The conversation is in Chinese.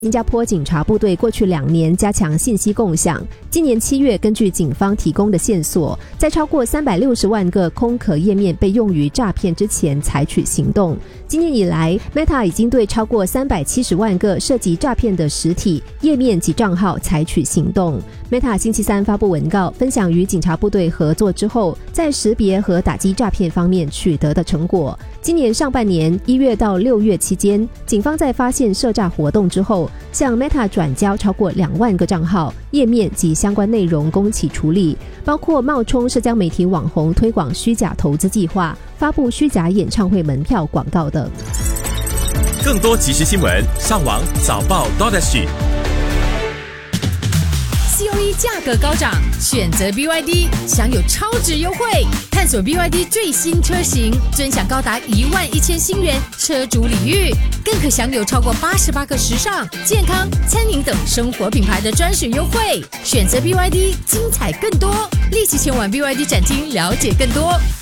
新加坡警察部队过去2年加强信息共享，今年7月根据警方提供的线索，在超过360万个空壳页面被用于诈骗之前采取行动。今年以来 Meta 已经对超过370万个涉及诈骗的实体、页面及账号采取行动。Meta 星期三发布文告，分享与警察部队合作之后，在识别和打击诈骗方面取得的成果。今年上半年1月到6月期间，警方在发现涉诈活动之后，向 Meta 转交超过2万个账号、页面及相关内容供其处理，包括冒充社交媒体网红推广虚假投资计划、发布虚假演唱会门票广告等。 更多即时新闻，上网早报 COE 价格高涨，选择 BYD 享有超值优惠。探索 BYD 最新车型，尊享高达11000新元车主礼遇，更可享有超过88个时尚、健康、餐饮等生活品牌的专属优惠。选择 BYD， 精彩更多，立即前往 BYD 展厅了解更多。